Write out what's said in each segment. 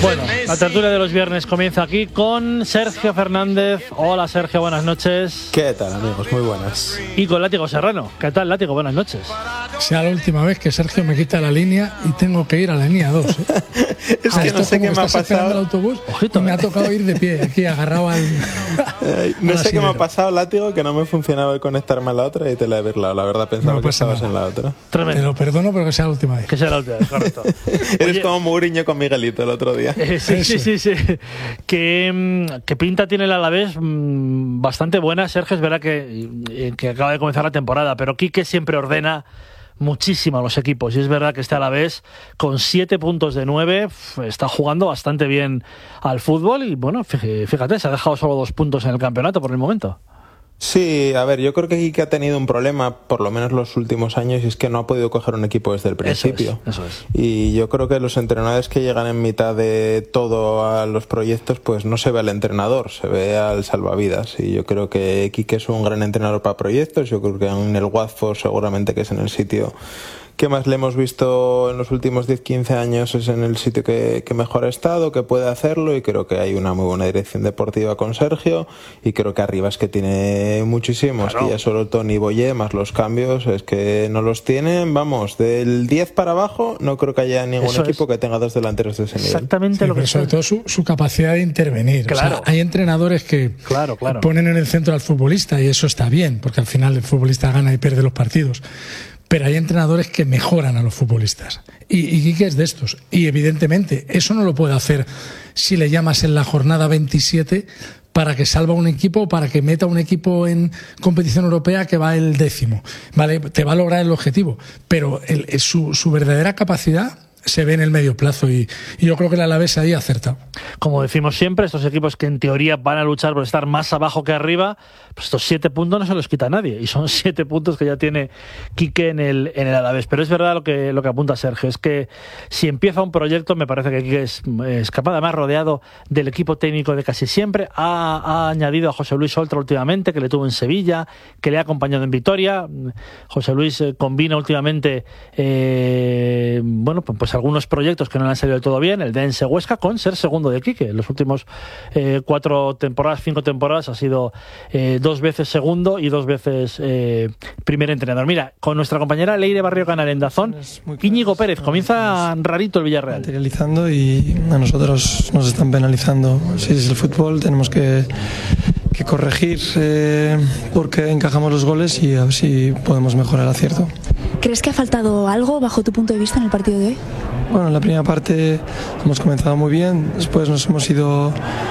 Bueno, la tertulia de los viernes comienza aquí con Sergio Fernández. Hola Sergio, buenas noches. ¿Qué tal, amigos? Muy buenas. Y con Látigo Serrano. ¿Qué tal, Látigo? Buenas noches. Sea la última vez que Sergio me quita la línea y tengo que ir a la línea 2. Es que no sé qué me ha pasado. El autobús. Ojito, y me ha tocado ir de pie aquí agarrado al. No sé qué me ha pasado, Látigo, que no me funcionaba el conectarme a la otra y te la he virlado. La verdad pensaba que estabas en la otra. Tremendo. Te lo perdono, pero que sea la última vez. Que sea la última vez, correcto. Eres como Mourinho con Miguelito el otro día. Sí. ¿Qué pinta tiene el Alavés? Bastante buena, Sergio. Es verdad que acaba de comenzar la temporada, pero Quique siempre ordena muchísimo a los equipos. Y es verdad que este Alavés, con 7 puntos de 9, está jugando bastante bien al fútbol. Y bueno, fíjate, se ha dejado solo 2 puntos en el campeonato por el momento. Sí, a ver, yo creo que Quique ha tenido un problema, por lo menos los últimos años, y es que no ha podido coger un equipo desde el principio. Eso es. Y yo creo que los entrenadores que llegan en mitad de todo a los proyectos, pues no se ve al entrenador, se ve al salvavidas. Y yo creo que Quique es un gran entrenador para proyectos. Yo creo que en el Watford seguramente que es en el sitio que más le hemos visto en los últimos 10-15 años, es en el sitio que mejor ha estado, que puede hacerlo, y creo que hay una muy buena dirección deportiva con Sergio, y creo que arriba es que tiene muchísimos, claro. Que ya solo Tony Boyé más los cambios, es que no los tienen, vamos, del 10 para abajo no creo que haya ningún equipo que tenga 2 delanteros de ese nivel. Exactamente, sí, lo que sobre todo su capacidad de intervenir. Claro. O sea, hay entrenadores que ponen en el centro al futbolista, y eso está bien, porque al final el futbolista gana y pierde los partidos. Pero hay entrenadores que mejoran a los futbolistas. Y Quique es de estos. Y evidentemente eso no lo puede hacer si le llamas en la jornada 27 para que salva un equipo o para que meta un equipo en competición europea que va el 10º. Vale, te va a lograr el objetivo. Pero su verdadera capacidad se ve en el medio plazo, y yo creo que el Alavés ahí ha acertado. Como decimos siempre, estos equipos que en teoría van a luchar por estar más abajo que arriba, pues estos 7 puntos no se los quita nadie, y son 7 puntos que ya tiene Quique en el Alavés. Pero es verdad lo que apunta Sergio, es que si empieza un proyecto, me parece que Quique es capaz, además rodeado del equipo técnico de casi siempre. Ha añadido a José Luis Oltra últimamente, que le tuvo en Sevilla, que le ha acompañado en Vitoria. José Luis combina últimamente pues algunos proyectos que no le han salido del todo bien, el de Ense Huesca, con ser segundo de Quique. En los últimos 5 temporadas ha sido 2 veces segundo y 2 veces primer entrenador. Mira, con nuestra compañera Leire Barrio Canal en Dazón, Íñigo Pérez, comienza rarito el Villarreal. Materializando, y a nosotros nos están penalizando. Si es el fútbol, tenemos que corregir porque encajamos los goles, y a ver si podemos mejorar el acierto. ¿Crees que ha faltado algo bajo tu punto de vista en el partido de hoy? Bueno, en la primera parte hemos comenzado muy bien, después nos hemos ido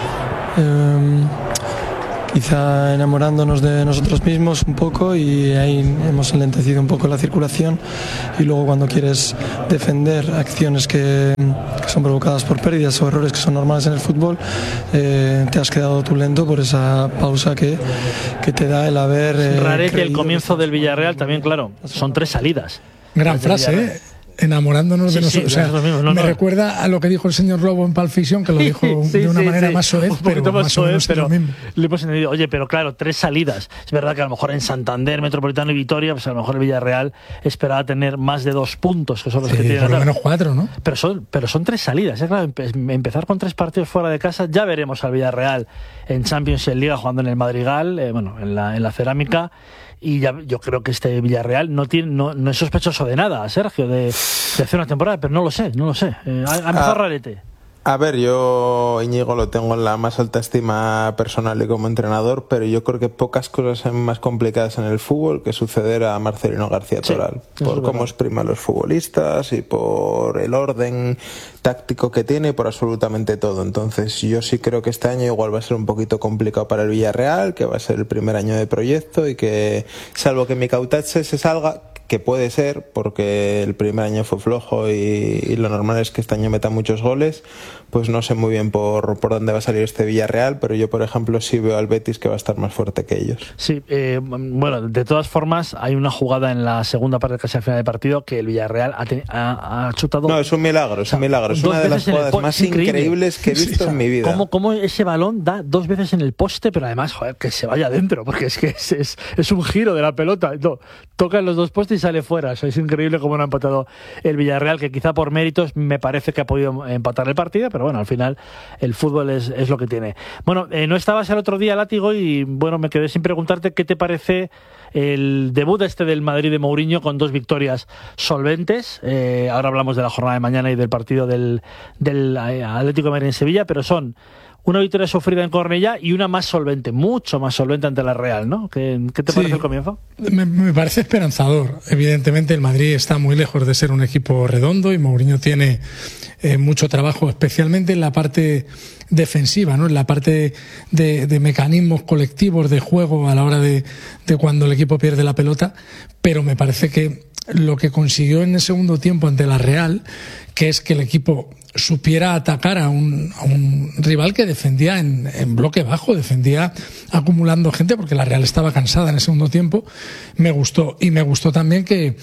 quizá enamorándonos de nosotros mismos un poco, y ahí hemos enlentecido un poco la circulación, y luego cuando quieres defender acciones que son provocadas por pérdidas o errores que son normales en el fútbol, te has quedado tú lento por esa pausa que te da el haber rarete el comienzo del Villarreal también, claro, son 3 salidas. Gran frase, enamorándonos de nosotros. Sí, o sea, me recuerda a lo que dijo el señor Lobo en Pulp Fiction, que lo dijo de una manera más soez, pero más o menos lo mismo. Le hemos entendido. Oye, pero claro, 3 salidas. Es verdad que a lo mejor en Santander, Metropolitano y Vitoria, pues a lo mejor el Villarreal esperaba tener más de 2 puntos, que son los que tiene. Por lo menos 4, ¿no? Pero son 3 salidas. Claro, empezar con 3 partidos fuera de casa, ya veremos al Villarreal en Champions y en Liga jugando en el Madrigal, en la Cerámica. Y ya, yo creo que este Villarreal no es sospechoso de nada, Sergio, de hacer una temporada, pero no lo sé. Ha empezado rarete. A ver, yo Íñigo lo tengo en la más alta estima personal y como entrenador, pero yo creo que pocas cosas son más complicadas en el fútbol que suceder a Marcelino García Toral, por cómo exprime a los futbolistas y por el orden táctico que tiene y por absolutamente todo. Entonces yo sí creo que este año igual va a ser un poquito complicado para el Villarreal, que va a ser el primer año de proyecto, y que salvo que Mikautadze se salga, que puede ser, porque el primer año fue flojo y lo normal es que este año meta muchos goles, pues no sé muy bien por dónde va a salir este Villarreal, pero yo, por ejemplo, sí veo al Betis que va a estar más fuerte que ellos. Sí, bueno, de todas formas, hay una jugada en la segunda parte, casi al final del partido, que el Villarreal ha chutado... No, es un milagro, es una de las jugadas más increíbles que he visto en mi vida. ¿Cómo ese balón da 2 veces en el poste, pero además, joder, que se vaya adentro, porque es que es un giro de la pelota, toca en los 2 postes casi sale fuera. O sea, es increíble cómo no ha empatado el Villarreal, que quizá por méritos me parece que ha podido empatar el partido, pero bueno, al final el fútbol es lo que tiene. Bueno, no estabas el otro día, Látigo, y bueno, me quedé sin preguntarte qué te parece el debut del Madrid de Mourinho con 2 victorias solventes. Ahora hablamos de la jornada de mañana y del partido del Atlético de Madrid en Sevilla, pero son una victoria sufrida en Cornellá y una más solvente, mucho más solvente ante la Real, ¿no? ¿Qué te parece el comienzo? Me parece esperanzador. Evidentemente el Madrid está muy lejos de ser un equipo redondo y Mourinho tiene mucho trabajo, especialmente en la parte defensiva, ¿no? En la parte de mecanismos colectivos de juego a la hora de cuando el equipo pierde la pelota, pero me parece que lo que consiguió en el segundo tiempo ante la Real, que es que el equipo supiera atacar a un rival que defendía en bloque bajo, defendía acumulando gente, porque la Real estaba cansada en el segundo tiempo, me gustó. Y me gustó también que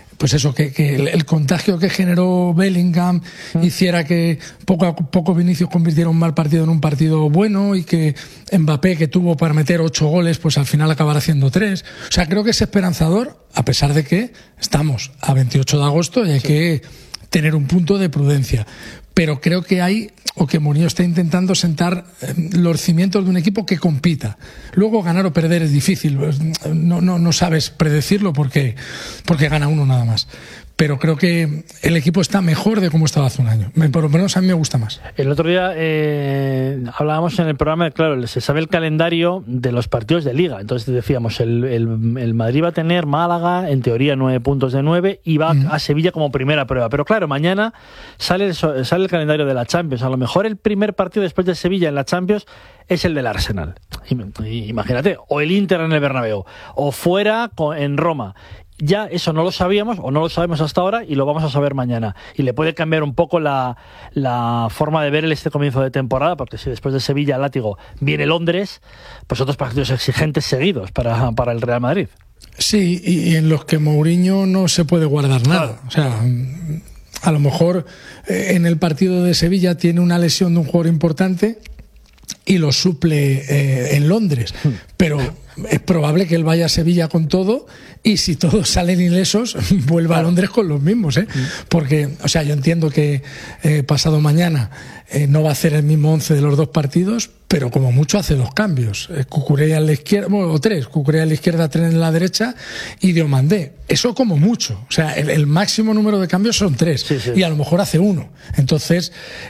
el contagio que generó Bellingham hiciera que poco a poco Vinicius convirtiera un mal partido en un partido bueno, y que Mbappé, que tuvo para meter 8 goles, pues al final acabará haciendo 3. O sea, creo que es esperanzador, a pesar de que estamos a 28 de agosto y hay que tener un punto de prudencia. Pero creo que Mourinho está intentando sentar los cimientos de un equipo que compita. Luego ganar o perder es difícil, no sabes predecirlo porque gana uno nada más. Pero creo que el equipo está mejor de como estaba hace un año. Por lo menos a mí me gusta más. El otro día hablábamos en el programa, claro, se sabe el calendario de los partidos de Liga. Entonces decíamos, el Madrid va a tener Málaga, en teoría 9 puntos de 9, y va a Sevilla como primera prueba. Pero claro, mañana sale el calendario de la Champions. A lo mejor el primer partido después de Sevilla en la Champions es el del Arsenal. Imagínate, o el Inter en el Bernabéu, o fuera en Roma. Ya eso no lo sabíamos, o no lo sabemos hasta ahora, y lo vamos a saber mañana. Y le puede cambiar un poco la forma de ver este comienzo de temporada, porque si después de Sevilla, Látigo, viene Londres, pues otros partidos exigentes seguidos para el Real Madrid. Sí, y en los que Mourinho no se puede guardar nada. O sea, a lo mejor en el partido de Sevilla tiene una lesión de un jugador importante y lo suple en Londres, pero es probable que él vaya a Sevilla con todo, y si todos salen ilesos vuelva a Londres con los mismos, porque, o sea, yo entiendo que pasado mañana no va a hacer el mismo 11 de los 2 partidos, pero como mucho hace 2 cambios, Cucurella en la izquierda, o 3, Cucurella en la izquierda, 3 en la derecha y Diomandé, eso como mucho. O sea, el máximo número de cambios son 3, sí. Y a lo mejor hace 1. Entonces,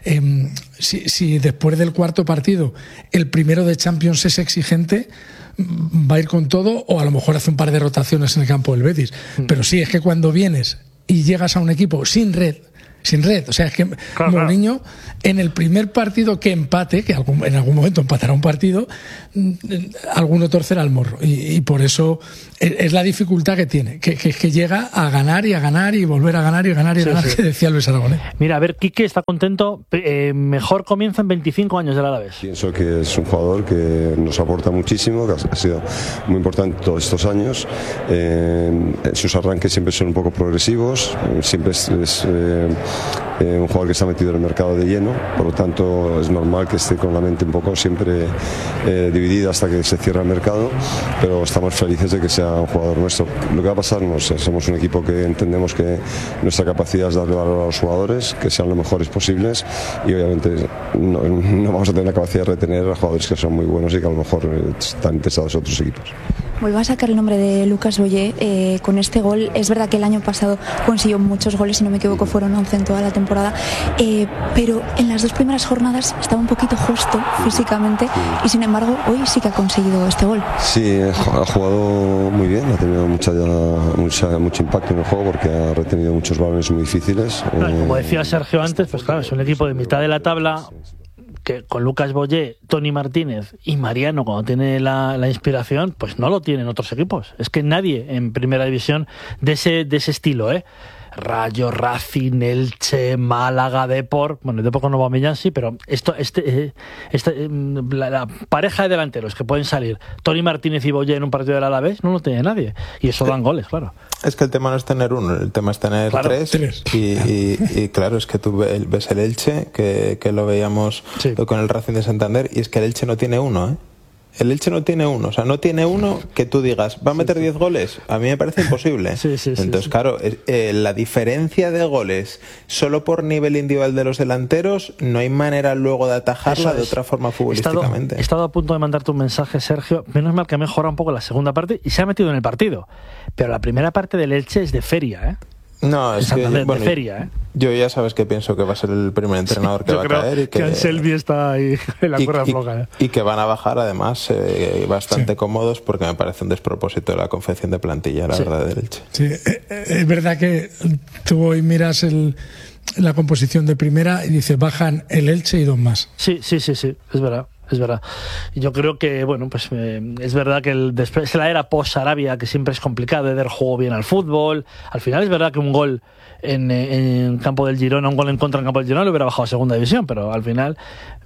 si después del cuarto partido el primero de Champions es exigente, va a ir con todo, o a lo mejor hace un par de rotaciones en el campo del Betis. Pero sí, es que cuando vienes y llegas a un equipo sin red, o sea, es que Mourinho, en el primer partido que empate, que en algún momento empatará un partido, alguno torcerá el morro, y por eso es la dificultad que tiene, que llega a ganar y volver a ganar y ganar, que decía Luis Aragonés. Mira, a ver, Quique está contento, mejor comienzo en 25 años del Alavés. Pienso que es un jugador que nos aporta muchísimo, que ha sido muy importante todos estos años. Sus arranques siempre son un poco progresivos, siempre es un jugador que está metido en el mercado de lleno, por lo tanto es normal que esté con la mente un poco siempre dividida hasta que se cierra el mercado, pero estamos felices de que sea un jugador nuestro. Lo que va a pasar, no sé, somos un equipo que entendemos que nuestra capacidad es darle valor a los jugadores, que sean lo mejores posibles, y obviamente no vamos a tener la capacidad de retener a jugadores que son muy buenos y que a lo mejor están interesados en otros equipos. Vuelvo a sacar el nombre de Lucas Boyé con este gol. Es verdad que el año pasado consiguió muchos goles, si no me equivoco fueron 11 en toda la temporada, pero en las 2 primeras jornadas estaba un poquito justo físicamente, y sin embargo hoy sí que ha conseguido este gol. Sí, ha jugado muy bien, ha tenido mucho impacto en el juego, porque ha retenido muchos balones muy difíciles. Como decía Sergio antes, pues claro, es un equipo de mitad de la tabla, que con Lucas Boyé, Toni Martínez y Mariano, cuando tiene la inspiración, pues no lo tienen otros equipos. Es que nadie en primera división de ese estilo, Rayo, Racing, Elche, Málaga, Depor. Bueno, Depor con Aubameyang sí, pero la pareja de delanteros que pueden salir, Toni Martínez y Boyé en un partido del Alavés, no lo tiene nadie. Y eso dan goles, claro. Es que el tema no es tener uno, el tema es tener 3. Y claro, es que tú ves el Elche, que lo veíamos con el Racing de Santander, y es que el Elche no tiene uno, El Elche no tiene uno, o sea, no tiene uno que tú digas, ¿va a meter 10 goles? A mí me parece imposible. Entonces, claro, la diferencia de goles solo por nivel individual de los delanteros, no hay manera luego de atajarla de otra forma futbolísticamente. He estado a punto de mandarte un mensaje, Sergio, menos mal que ha mejorado un poco la segunda parte y se ha metido en el partido, pero la primera parte del Elche es de feria, ¿eh? No, es que, bueno, de feria, ¿eh? Yo ya sabes que pienso que va a ser el primer entrenador que va a caer. Y que Anselmi está ahí en la cuerda floja. ¿eh? Y que van a bajar, además, bastante cómodos, porque me parece un despropósito de la confección de plantilla, la verdad, del Elche. Sí, es verdad que tú hoy miras la composición de primera y dices, bajan el Elche y dos más. Sí, es verdad. Es verdad. Yo creo que, bueno, pues es verdad que después de la era post-Sarabia, que siempre es complicado, Eder jugó bien al fútbol. Al final es verdad que un gol en campo del Girona, un gol en contra en campo del Girona, lo hubiera bajado a segunda división, pero al final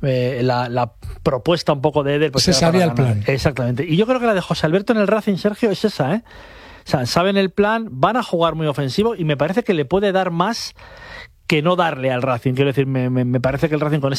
la propuesta un poco de Eder... Pues se sabía el plan. Exactamente. Y yo creo que la de José Alberto en el Racing, Sergio, es esa, ¿eh? O sea, saben el plan, van a jugar muy ofensivo y me parece que le puede dar más que no darle al Racing. Quiero decir, me parece que el Racing con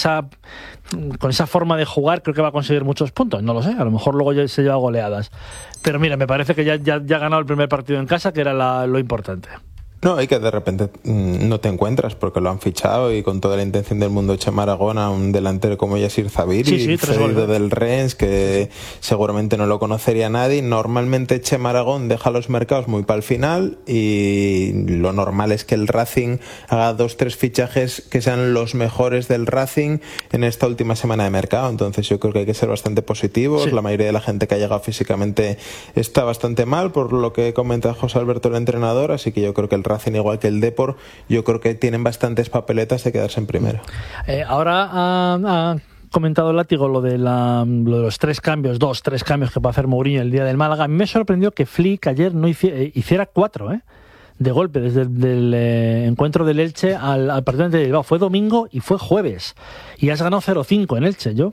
esa forma de jugar creo que va a conseguir muchos puntos. No lo sé, a lo mejor luego ya se lleva goleadas. Pero mira, me parece que ya ha ganado el primer partido en casa, que era lo importante. No, y que de repente no te encuentras porque lo han fichado y con toda la intención del mundo Chema Aragón a un delantero como Yassir Zabiri, cedido del Rennes, que seguramente no lo conocería nadie. Normalmente Chema Aragón deja los mercados muy para el final y lo normal es que el Racing haga 2-3 fichajes que sean los mejores del Racing en esta última semana de mercado. Entonces yo creo que hay que ser bastante positivos. Sí. La mayoría de la gente que ha llegado físicamente está bastante mal, por lo que comenta José Alberto, el entrenador, así que yo creo que el Racing, igual que el Depor, yo creo que tienen bastantes papeletas de quedarse en primero. Ahora ha comentado Látigo lo de los 3 cambios que va a hacer Mourinho el día del Málaga. A mí me sorprendió que Flick ayer no hiciera 4, de golpe, desde el encuentro del Elche al partido de Bilbao. Fue domingo y fue jueves. Y has ganado 0-5 en Elche. Yo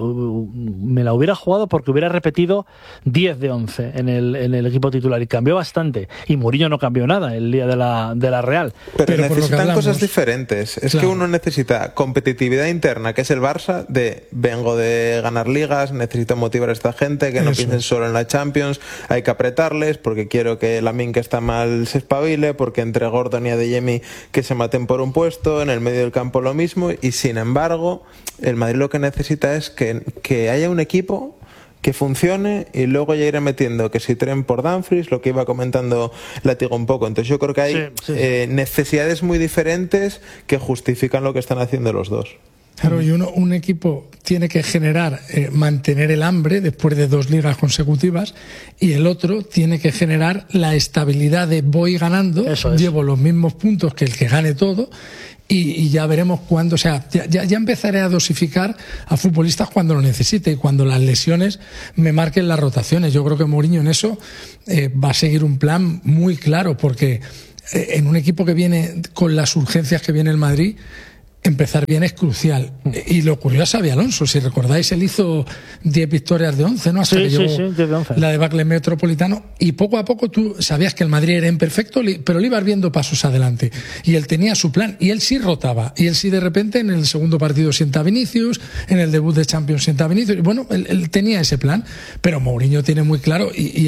me la hubiera jugado porque hubiera repetido 10 de 11 en el equipo titular y cambió bastante. Y Mourinho no cambió nada el día de la Real. Pero necesitan cosas diferentes. Es que uno necesita competitividad interna, que es el Barça, vengo de ganar ligas, necesito motivar a esta gente, que no piensen solo en la Champions, hay que apretarles porque quiero que Lamine, que está mal, se espabile, porque entre Gordon y Adeyemi que se maten por un puesto, en el medio del campo lo mismo, y sin embargo el Madrid lo que necesita es que haya un equipo que funcione y luego ya iré metiendo que si tren por Dumfries, lo que iba comentando Látigo un poco. Entonces yo creo que hay necesidades muy diferentes que justifican lo que están haciendo los dos. Claro, y un equipo tiene que generar, mantener el hambre después de 2 ligas consecutivas, y el otro tiene que generar la estabilidad de voy ganando, llevo los mismos puntos que el que gane todo, y ya veremos cuándo. O sea, ya empezaré a dosificar a futbolistas cuando lo necesite y cuando las lesiones me marquen las rotaciones. Yo creo que Mourinho en eso va a seguir un plan muy claro, porque en un equipo que viene con las urgencias que viene el Madrid, empezar bien es crucial. Y lo ocurrió a Xabi Alonso. Si recordáis, él hizo 10 victorias de 11, ¿no? Hasta que llegó 10 de 11. La debacle Metropolitano. Y poco a poco tú sabías que el Madrid era imperfecto, pero le ibas viendo pasos adelante. Y él tenía su plan. Y él sí rotaba. Y él sí, de repente, en el segundo partido sienta a Vinicius, en el debut de Champions sienta a Vinicius. Y bueno, él tenía ese plan. Pero Mourinho tiene muy claro, y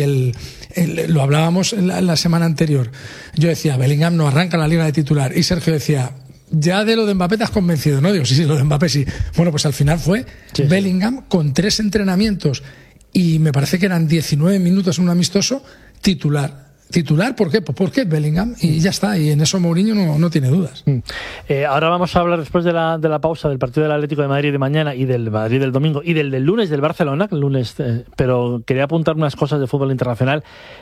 lo hablábamos la semana anterior. Yo decía, Bellingham no arranca la liga de titular. Y Sergio decía, ya de lo de Mbappé te has convencido, ¿no? Digo, sí, lo de Mbappé sí. Bueno, pues al final fue Bellingham con 3 entrenamientos y me parece que eran 19 minutos en un amistoso titular. ¿Titular? ¿Por qué? Pues porque es Bellingham y ya está. Y en eso Mourinho no tiene dudas. Ahora vamos a hablar, después de la pausa, del partido del Atlético de Madrid de mañana y del Madrid del domingo y del lunes del Barcelona, el lunes, pero quería apuntar unas cosas de fútbol internacional.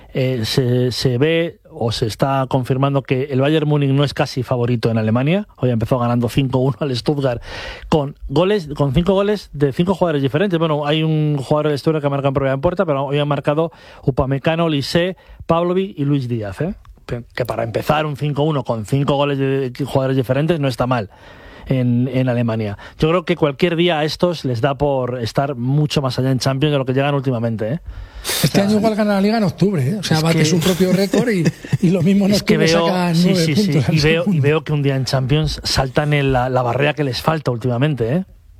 Se ve o se está confirmando que el Bayern Múnich no es casi favorito en Alemania. Hoy empezó ganando 5-1 al Stuttgart con 5 goles de 5 jugadores diferentes. Bueno, hay un jugador de Stuttgart que marca en propia en puerta, pero hoy han marcado Upamecano, Olise, Pavlovic y Luis Díaz, que para empezar un 5-1 con 5 goles de jugadores diferentes no está mal en Alemania. Yo creo que cualquier día a estos les da por estar mucho más allá en Champions de lo que llegan últimamente. Este año igual gana la Liga en octubre, o sea, bate su propio récord y lo mismo en octubre saca 9 puntos. Y veo que un día en Champions saltan en la barrera que les falta últimamente,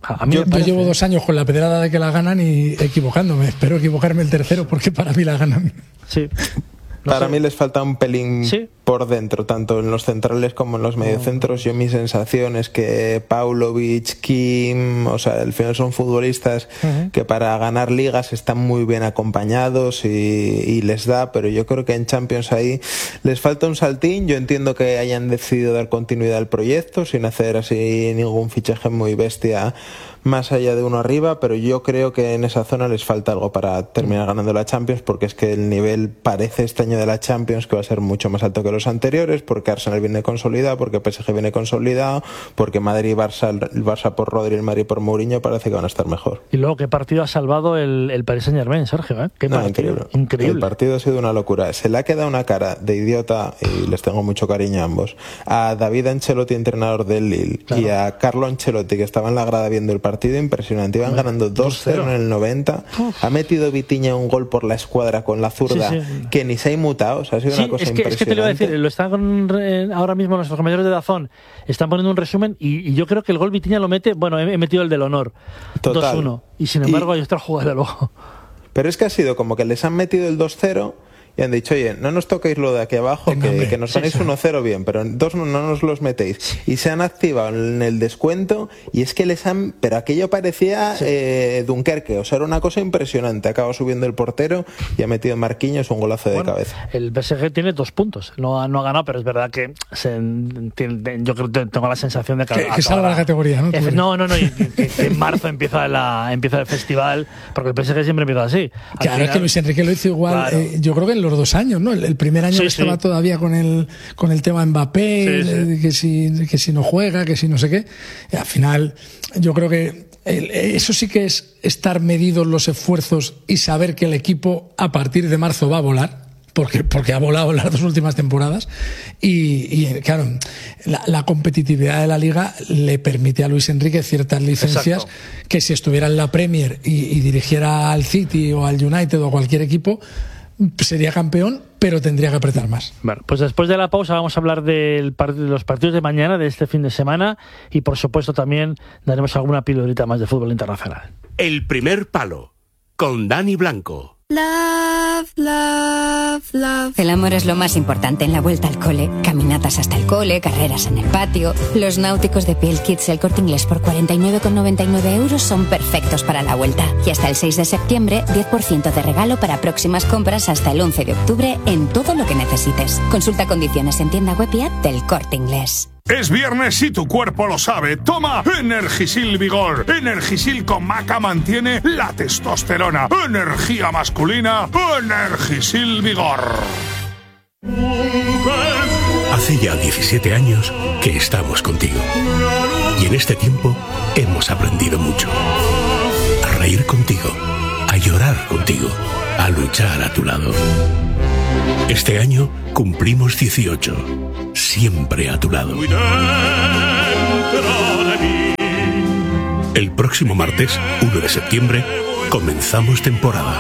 Yo llevo 2 años con la pedrada de que la ganan y equivocándome. Espero equivocarme el tercero porque para mí la ganan. Sí. Para mí les falta un pelín por dentro, tanto en los centrales como en los mediocentros. Yo mi sensación es que Paulovic, Kim, o sea, al final son futbolistas que para ganar ligas están muy bien acompañados y les da, pero yo creo que en Champions ahí les falta un saltín. Yo entiendo que hayan decidido dar continuidad al proyecto sin hacer así ningún fichaje muy bestia más allá de uno arriba, pero yo creo que en esa zona les falta algo para terminar ganando la Champions, porque es que el nivel parece este año de la Champions que va a ser mucho más alto que los anteriores, porque Arsenal viene consolidado, porque PSG viene consolidado, porque Madrid y Barça, el Barça por Rodri y el Madrid por Mourinho parece que van a estar mejor. Y luego, ¿qué partido ha salvado el Paris Saint-Germain, Sergio? ¿Qué partido? Increíble. El partido ha sido una locura. Se le ha quedado una cara de idiota, y les tengo mucho cariño a ambos, a David Ancelotti, entrenador del Lille, y a Carlo Ancelotti, que estaba en la grada viendo el partido. Impresionante, iban ganando 2-0 en el 90. Ha metido Vitinha un gol por la escuadra con la zurda que ni se ha inmutado. O sea, ha sido una cosa impresionante. Es que te lo iba a decir, lo están ahora mismo nuestros compañeros de DAZN están poniendo un resumen y yo creo que el gol Vitinha lo mete, bueno, he metido el del honor, 2-1, y sin embargo hay otra jugada luego. Pero es que ha sido como que les han metido el 2-0 y han dicho, oye, no nos toquéis lo de aquí abajo, que nos ganéis 1-0 bien, pero en 2 no nos los metéis. Y se han activado en el descuento y es que les han... Pero aquello parecía Dunkerque, o sea, era una cosa impresionante. Acaba subiendo el portero y ha metido Marquinhos un golazo de cabeza. El PSG tiene 2 puntos, no ha ganado, pero es verdad que yo creo que tengo la sensación de que salva la categoría, ¿no? No, y que en marzo empieza el festival, porque el PSG siempre empieza así. Claro, es que Luis Enrique lo hizo igual, claro. Yo creo que en los 2 años, ¿no? El primer año estaba todavía con el tema Mbappé, que si no juega, que si no sé qué. Y al final, yo creo que eso sí que es estar medidos los esfuerzos y saber que el equipo a partir de marzo va a volar. Porque ha volado en las 2 últimas temporadas y claro, la competitividad de la Liga le permite a Luis Enrique ciertas licencias que si estuviera en la Premier y dirigiera al City o al United o a cualquier equipo, sería campeón, pero tendría que apretar más. Bueno, pues después de la pausa vamos a hablar de los partidos de mañana, de este fin de semana, y por supuesto también daremos alguna pildorita más de fútbol internacional. El primer palo, con Dani Blanco. Love, love, love. El amor es lo más importante en la vuelta al cole. Caminatas hasta el cole, carreras en el patio. Los náuticos de Piel Kids El Corte Inglés por 49,99 € son perfectos para la vuelta. Y hasta el 6 de septiembre, 10% de regalo para próximas compras hasta el 11 de octubre en todo lo que necesites. Consulta condiciones en tienda web y app del Corte Inglés. Es viernes y tu cuerpo lo sabe. Toma Energisil Vigor. Energisil con maca mantiene la testosterona. Energía masculina. Energisil Vigor. Hace ya 17 años que estamos contigo. Y en este tiempo hemos aprendido mucho. A reír contigo. A llorar contigo. A luchar a tu lado. Este año cumplimos 18. Siempre a tu lado. El próximo martes, 1 de septiembre, comenzamos temporada.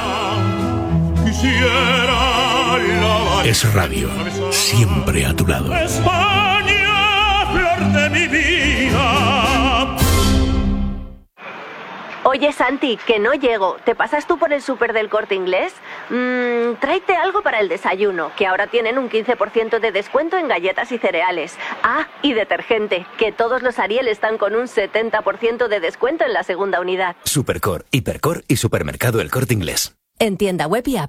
Es radio. Siempre a tu lado. España, flor de mi vida. Oye, Santi, que no llego. ¿Te pasas tú por el súper del Corte Inglés? Tráete algo para el desayuno, que ahora tienen un 15% de descuento en galletas y cereales. Ah, y detergente, que todos los Ariel están con un 70% de descuento en la segunda unidad. Supercor, Hipercor y Supermercado El Corte Inglés. En tienda web y app.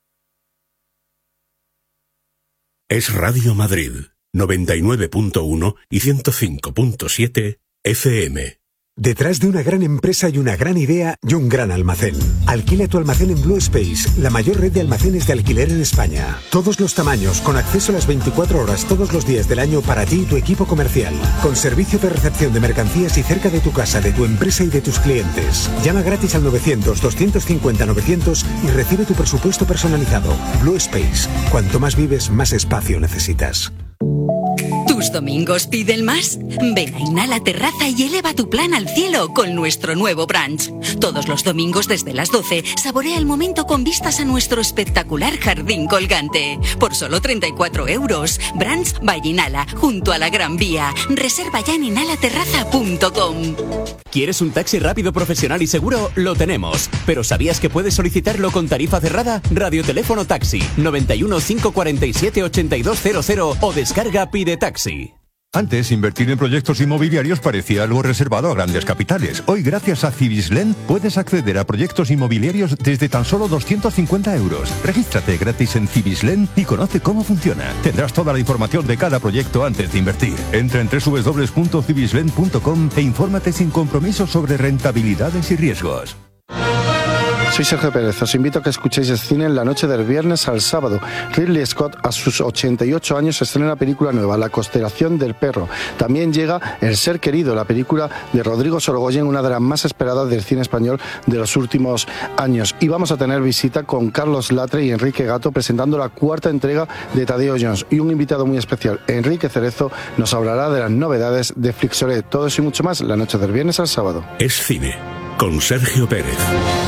Es Radio Madrid, 99.1 y 105.7 FM. Detrás de una gran empresa y una gran idea y un gran almacén. Alquila tu almacén en Blue Space, la mayor red de almacenes de alquiler en España. Todos los tamaños, con acceso a las 24 horas todos los días del año para ti y tu equipo comercial. Con servicio de recepción de mercancías y cerca de tu casa, de tu empresa y de tus clientes. Llama gratis al 900-250-900 y recibe tu presupuesto personalizado. Blue Space. Cuanto más vives, más espacio necesitas. Tu ¿Tus domingos piden más? Ven a Inhala Terraza y eleva tu plan al cielo con nuestro nuevo brunch. Todos los domingos desde las 12, saborea el momento con vistas a nuestro espectacular jardín colgante. Por solo 34 euros. Brunch by Inhala, junto a la Gran Vía. Reserva ya en inhalaterraza.com. ¿Quieres un taxi rápido, profesional y seguro? Lo tenemos. ¿Pero sabías que puedes solicitarlo con tarifa cerrada? Radioteléfono Taxi 91 547 8200 o descarga Pide Taxi. Antes, invertir en proyectos inmobiliarios parecía algo reservado a grandes capitales. Hoy, gracias a Cibislen, puedes acceder a proyectos inmobiliarios desde tan solo 250 euros. Regístrate gratis en Cibislen y conoce cómo funciona. Tendrás toda la información de cada proyecto antes de invertir. Entra en www.cibislen.com e infórmate sin compromiso sobre rentabilidades y riesgos. Soy Sergio Pérez, os invito a que escuchéis el cine en la noche del viernes al sábado. Ridley Scott, a sus 88 años, estrena una película nueva, La constelación del perro. También llega El ser querido, la película de Rodrigo Sorogoyen, una de las más esperadas del cine español de los últimos años. Y vamos a tener visita con Carlos Latre y Enrique Gato presentando la 4ª entrega de Tadeo Jones. Y un invitado muy especial, Enrique Cerezo, nos hablará de las novedades de Flixoret. Todo eso y mucho más la noche del viernes al sábado. Es cine, con Sergio Pérez.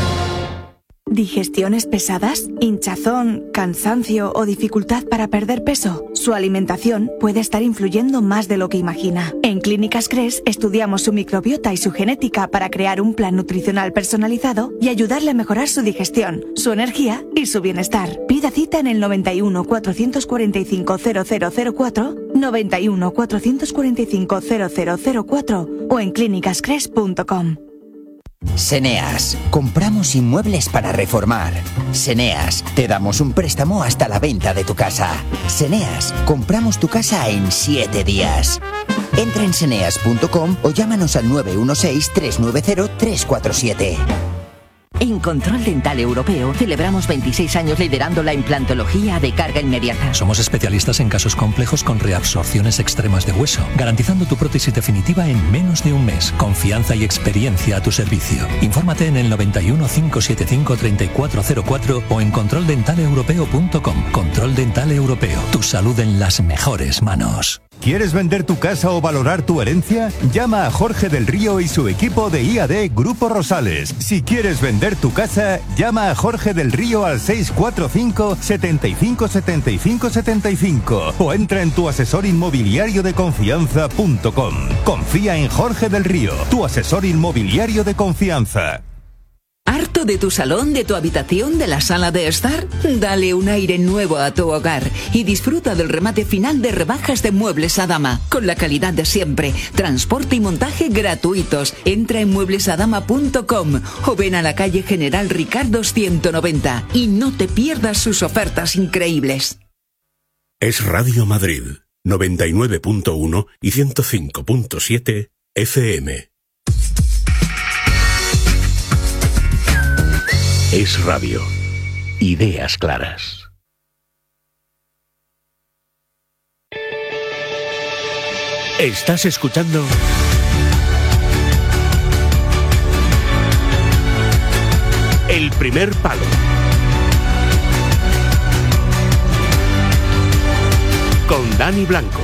¿Digestiones pesadas? ¿Hinchazón, cansancio o dificultad para perder peso? Su alimentación puede estar influyendo más de lo que imagina. En Clínicas Cres estudiamos su microbiota y su genética para crear un plan nutricional personalizado y ayudarle a mejorar su digestión, su energía y su bienestar. Pida cita en el 91 445 0004, 91 445 0004 o en clínicascres.com. Seneas, compramos inmuebles para reformar. Seneas, te damos un préstamo hasta la venta de tu casa. Seneas, compramos tu casa en 7 días. Entra en seneas.com o llámanos al 916-390-347. En Control Dental Europeo celebramos 26 años liderando la implantología de carga inmediata. Somos especialistas en casos complejos con reabsorciones extremas de hueso, garantizando tu prótesis definitiva en menos de un mes. Confianza y experiencia a tu servicio. Infórmate en el 91 575 3404 o en controldentaleuropeo.com. Control Dental Europeo. Tu salud en las mejores manos. ¿Quieres vender tu casa o valorar tu herencia? Llama a Jorge del Río y su equipo de IAD Grupo Rosales. Si quieres vender tu casa, llama a Jorge del Río al 645 75 75 75 o entra en tuasesorinmobiliariodeconfianza.com. Confía en Jorge del Río, tu asesor inmobiliario de confianza. ¿Harto de tu salón, de tu habitación, de la sala de estar? Dale un aire nuevo a tu hogar y disfruta del remate final de rebajas de Muebles Adama, con la calidad de siempre, transporte y montaje gratuitos. Entra en mueblesadama.com o ven a la calle General Ricardo 190 y no te pierdas sus ofertas increíbles. Es Radio Madrid, 99.1 y 105.7 FM. Es radio. Ideas claras. Estás escuchando El Primer Palo. Con Dani Blanco.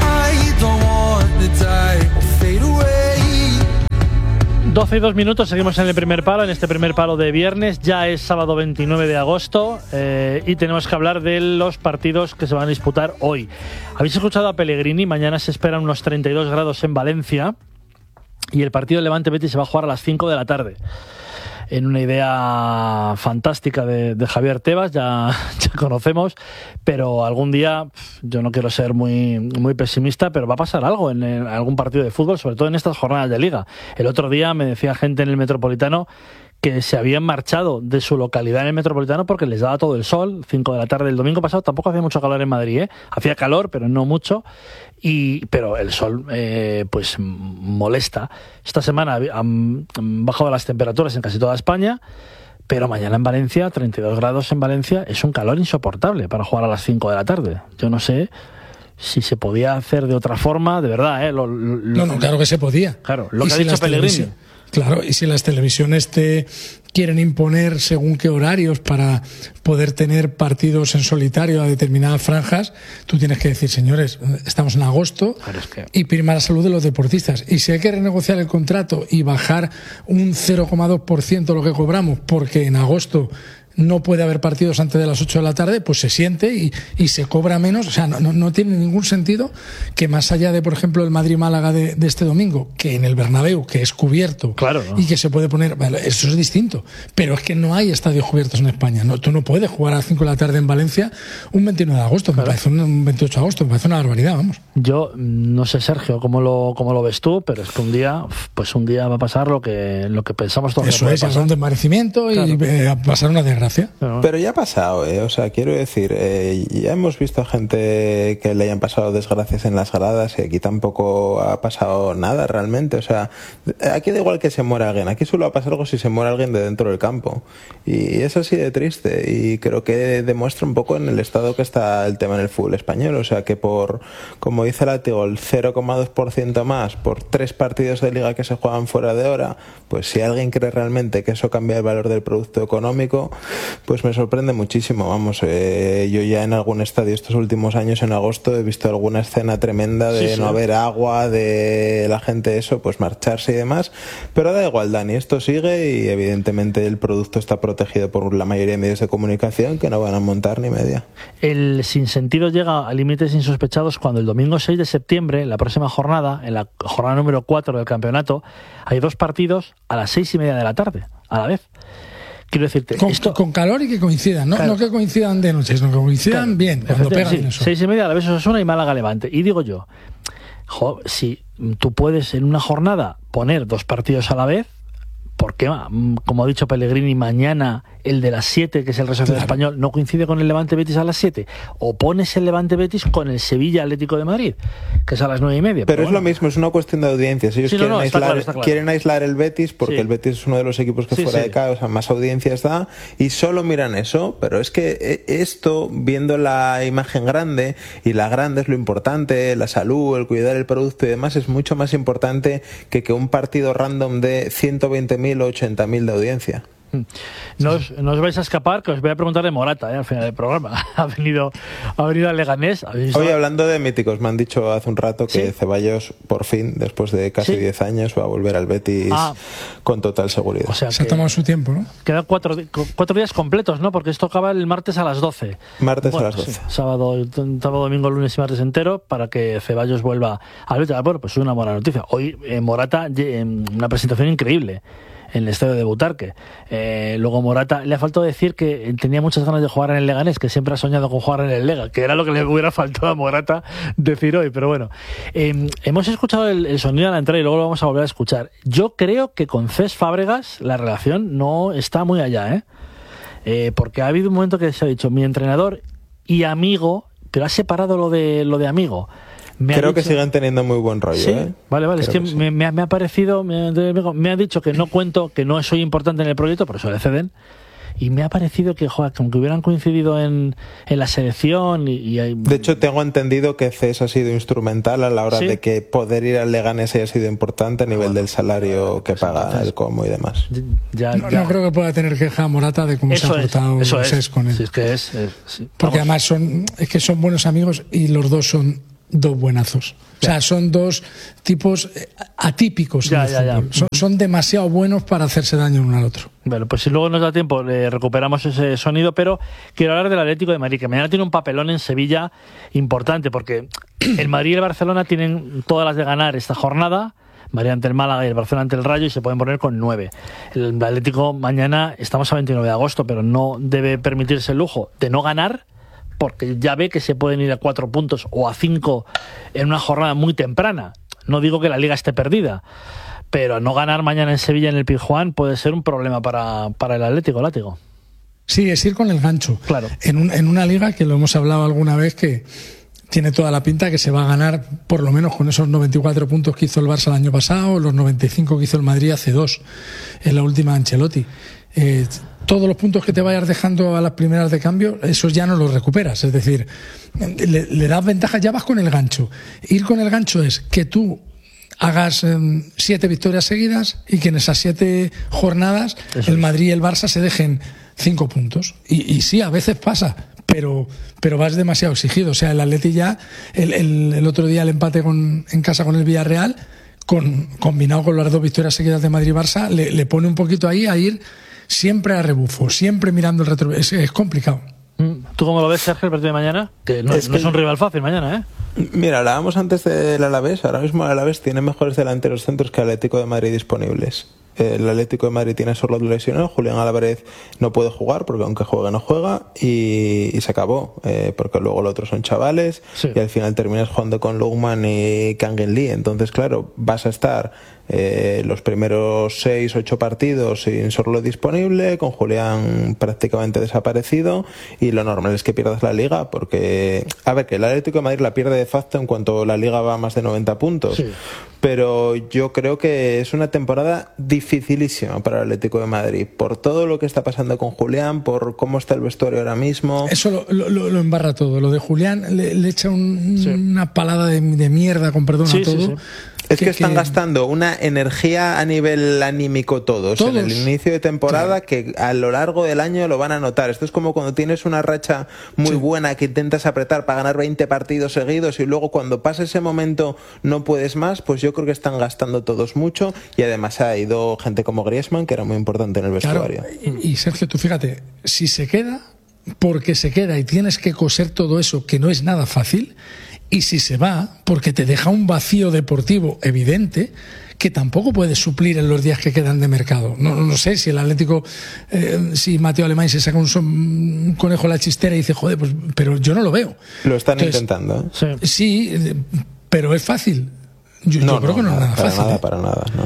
12 y 2 minutos, seguimos en El Primer Palo, en este primer palo de viernes. Ya es sábado 29 de agosto y tenemos que hablar de los partidos que se van a disputar hoy. ¿Habéis escuchado a Pellegrini? Mañana se esperan unos 32 grados en Valencia y el partido de Levante-Betis se va a jugar a las 5 de la tarde. En una idea fantástica de Javier Tebas, ya conocemos, pero algún día, yo no quiero ser muy pesimista, pero va a pasar algo en algún partido de fútbol, sobre todo en estas jornadas de liga. El otro día me decía gente en el Metropolitano que se habían marchado de su localidad en el Metropolitano porque les daba todo el sol, 5 de la tarde. El domingo pasado tampoco hacía mucho calor en Madrid, hacía calor, pero no mucho, pero el sol pues molesta. Esta semana han bajado las temperaturas en casi toda España, pero mañana en Valencia, 32 grados en Valencia, es un calor insoportable para jugar a las 5 de la tarde. Yo no sé si se podía hacer de otra forma, de verdad, No, claro que se podía. Claro, lo que ha dicho Pellegrini. Claro, y si las televisiones te quieren imponer según qué horarios para poder tener partidos en solitario a determinadas franjas, tú tienes que decir, señores, estamos en agosto y prima la salud de los deportistas. Y si hay que renegociar el contrato y bajar un 0,2% lo que cobramos porque en agosto no puede haber partidos antes de las 8 de la tarde, pues se siente y se cobra menos. O sea, no tiene ningún sentido que más allá de, por ejemplo, el Madrid-Málaga de este domingo, que en el Bernabéu, que es cubierto, claro, ¿no? Y que se puede poner... Bueno, eso es distinto. Pero es que no hay estadios cubiertos en España. Tú no puedes jugar a las 5 de la tarde en Valencia un 29 de agosto, claro. Me parece un 28 de agosto, me parece una barbaridad, vamos. Yo no sé, Sergio, cómo lo ves tú, pero es que un día va a pasar lo que pensamos todos. Eso es, un desmerecimiento, claro. Y va a pasar una desgracia. Pero ya ha pasado, o sea, quiero decir, ya hemos visto gente que le hayan pasado desgracias en las gradas y aquí tampoco ha pasado nada realmente. O sea, aquí da igual que se muera alguien, aquí solo va a pasar algo si se muere alguien de dentro del campo. Y es así de triste y creo que demuestra un poco en el estado que está el tema en el fútbol español. O sea, que como dice Látigo, el 0,2% más por 3 partidos de liga que se juegan fuera de hora, pues si alguien cree realmente que eso cambia el valor del producto económico, pues me sorprende muchísimo. Vamos, yo ya en algún estadio estos últimos años en agosto he visto alguna escena tremenda de no haber agua, de la gente pues marcharse y demás, pero da igual, Dani, esto sigue y evidentemente el producto está protegido por la mayoría de medios de comunicación que no van a montar ni media. El sinsentido llega a límites insospechados cuando el domingo 6 de septiembre, en la próxima jornada, en la jornada número 4 del campeonato, hay 2 partidos a las 6:30 de la tarde, a la vez. Quiero decirte, con calor y que coincidan, ¿no? Claro. No que coincidan de noche, sino que coincidan bien, cuando pegan eso. 6:30 a la vez Osasuna y Málaga Levante. Y digo yo, si tú puedes en una jornada poner 2 partidos a la vez, ¿por qué, como ha dicho Pellegrini, mañana el de las 7, que es el resorte español, no coincide con el Levante Betis a las 7? O pones el Levante Betis con el Sevilla Atlético de Madrid, que es a las 9:30. Pero es lo mismo, es una cuestión de audiencias. Ellos quieren aislar el Betis porque el Betis es uno de los equipos que fuera de casa, o sea, más audiencias da, y solo miran eso. Pero es que esto, viendo la imagen grande, y la grande es lo importante, la salud, el cuidar el producto y demás, es mucho más importante que un partido random de 120.000 o 80.000 de audiencia. No os vais a escapar, que os voy a preguntar de Morata al final del programa. Ha venido a Leganés. Hoy, hablando de míticos, me han dicho hace un rato que Ceballos, por fin, después de casi 10 años, va a volver al Betis con total seguridad. O sea, se ha tomado su tiempo, ¿no? Quedan 4 días completos, ¿no? Porque esto acaba el martes a las 12. Martes a las 12. Sí, sábado, domingo, lunes y martes entero para que Ceballos vuelva al Betis. Bueno, pues es una buena noticia. Hoy Morata, una presentación increíble en el estadio de Butarque. Luego Morata, le ha faltado decir que tenía muchas ganas de jugar en el Leganés, que siempre ha soñado con jugar en el Lega, que era lo que le hubiera faltado a Morata decir hoy, pero bueno. Hemos escuchado el sonido a la entrada y luego lo vamos a volver a escuchar. Yo creo que con Cés Fábregas la relación no está muy allá, porque ha habido un momento que se ha dicho mi entrenador y amigo, pero ha separado lo de amigo. Creo que siguen teniendo muy buen rollo. ¿Sí? Vale, es que me ha parecido, me ha dicho que no cuento, que no soy importante en el proyecto, por eso le ceden. Y me ha parecido que, aunque hubieran coincidido en la selección y hay... De hecho, tengo entendido que Cés ha sido instrumental a la hora de que poder ir al Leganés haya sido importante a nivel del salario que paga el Como y demás. No creo que pueda tener queja a Morata de cómo se ha portado Cés con él. Sí, es que porque además son buenos amigos y los dos son 2 buenazos. O sea, son 2 tipos atípicos en el fútbol. Son demasiado buenos para hacerse daño uno al otro. Bueno, pues si luego nos da tiempo recuperamos ese sonido, pero quiero hablar del Atlético de Madrid, que mañana tiene un papelón en Sevilla importante, porque el Madrid y el Barcelona tienen todas las de ganar esta jornada. Madrid ante el Málaga y el Barcelona ante el Rayo, y se pueden poner con 9. El Atlético mañana, estamos a 29 de agosto, pero no debe permitirse el lujo de no ganar, porque ya ve que se pueden ir a 4 puntos o a 5 en una jornada muy temprana. No digo que la Liga esté perdida, pero no ganar mañana en Sevilla en el Pizjuán puede ser un problema para el Atlético, Látigo. Sí, es ir con el gancho. Claro. En una Liga que lo hemos hablado alguna vez, que tiene toda la pinta que se va a ganar por lo menos con esos 94 puntos que hizo el Barça el año pasado, los 95 que hizo el Madrid hace 2 en la última Ancelotti. todos los puntos que te vayas dejando a las primeras de cambio, esos ya no los recuperas. Es decir, le das ventaja, ya vas con el gancho. Ir con el gancho es que tú hagas 7 victorias seguidas y que en esas 7 jornadas el Madrid y el Barça se dejen 5 puntos. Y sí, a veces pasa, pero vas demasiado exigido. O sea, el Atleti ya, el otro día el empate en casa con el Villarreal, combinado con las 2 victorias seguidas de Madrid y Barça, le pone un poquito ahí a ir siempre a rebufo, siempre mirando el retrovisor. Es complicado. ¿Tú cómo lo ves, Sergio, el partido de mañana? Que no es un rival fácil mañana, ¿eh? Mira, hablábamos antes del Alavés. Ahora mismo el Alavés tiene mejores delanteros centros que el Atlético de Madrid disponibles. El Atlético de Madrid tiene solo lesionado. Julián Álvarez no puede jugar porque aunque juegue no juega y se acabó, porque luego los otros son chavales, sí. Y al final terminas jugando con Lookman y Kangin Lee. Entonces, claro, vas a estar los primeros 6-8 partidos sin Sorlo disponible, con Julián prácticamente desaparecido, y lo normal es que pierdas la Liga, porque a ver, que el Atlético de Madrid la pierde de facto en cuanto la Liga va a más de 90 puntos, sí. Pero yo creo que es una temporada dificilísima para el Atlético de Madrid, por todo lo que está pasando con Julián, por cómo está el vestuario ahora mismo. Eso lo embarra todo. Lo de Julián le echa una palada de mierda, con perdón, a todo. Sí. Es que están gastando una energía a nivel anímico todos en el inicio de temporada, que a lo largo del año lo van a notar. Esto es como cuando tienes una racha muy buena que intentas apretar para ganar 20 partidos seguidos y luego cuando pasa ese momento no puedes más. Pues yo creo que están gastando todos mucho, y además ha ido gente como Griezmann, que era muy importante en el vestuario. Claro. Y Sergio, tú fíjate, si se queda, porque se queda y tienes que coser todo eso, que no es nada fácil. Y si se va, porque te deja un vacío deportivo evidente que tampoco puedes suplir en los días que quedan de mercado. No sé si el Atlético, si Mateo Alemán se saca un conejo a la chistera y dice, joder, pues, pero yo no lo veo. Lo están intentando. Sí, pero es fácil. Yo creo que no es nada fácil. Para nada. No.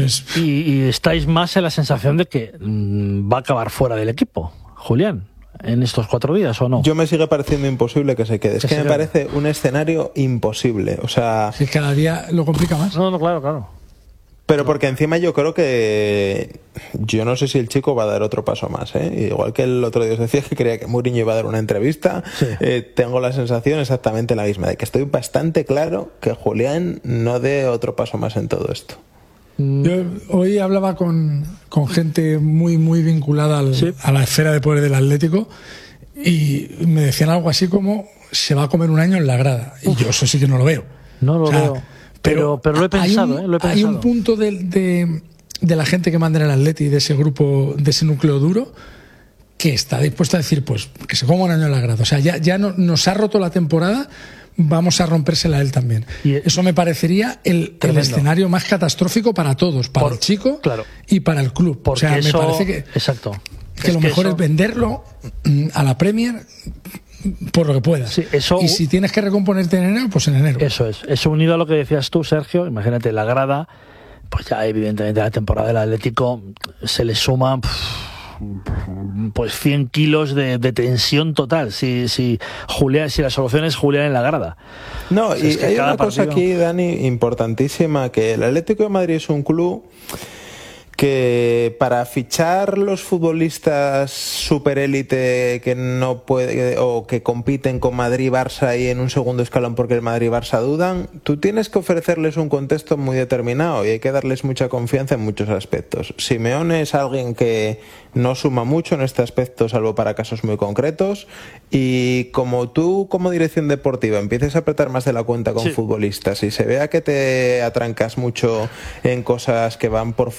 Y estáis más en la sensación de que va a acabar fuera del equipo, Julián, en estos 4 días, ¿o no? Yo me sigue pareciendo imposible que se quede. Es que me parece un escenario imposible. O sea, si cada día lo complica más. No, claro. Pero porque encima yo creo que... Yo no sé si el chico va a dar otro paso más, ¿eh? Igual que el otro día os decía que creía que Mourinho iba a dar una entrevista, tengo la sensación exactamente la misma, de que estoy bastante claro que Julián no dé otro paso más en todo esto. Yo hoy hablaba con gente muy muy vinculada a la esfera de poder del Atlético, y me decían algo así como se va a comer un año en la grada, y yo eso sí que no lo veo. No lo veo, pero lo he pensado. Hay un punto de la gente que manda en el Atleti, de ese grupo, de ese núcleo duro, que está dispuesto a decir, pues que se coma un año en la grada. O sea, ya nos ha roto la temporada, vamos a rompérsela a él también. Y eso me parecería el escenario más catastrófico para todos, para el chico y para el club. Porque o sea, me parece que, que lo mejor es venderlo a la Premier por lo que puedas. Y si tienes que recomponerte en enero, pues en enero. Eso unido a lo que decías tú, Sergio. Imagínate, la grada, pues ya evidentemente a la temporada del Atlético se le suma pues 100 kilos de tensión total si la solución es Julián en la grada. No, y hay una cosa aquí, Dani, importantísima, que el Atlético de Madrid es un club que para fichar los futbolistas superélite que no puede o que compiten con Madrid y Barça y en un segundo escalón porque el Madrid y Barça dudan, tú tienes que ofrecerles un contexto muy determinado y hay que darles mucha confianza en muchos aspectos. Simeone es alguien que no suma mucho en este aspecto, salvo para casos muy concretos, y como tú como dirección deportiva empieces a apretar más de la cuenta con futbolistas y se vea que te atrancas mucho en cosas que van por